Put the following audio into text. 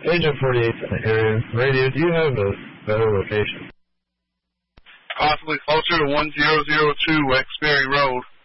Agent 48 in the area. Radio, do you have a better location? Possibly closer to 1002 Wexbury Road.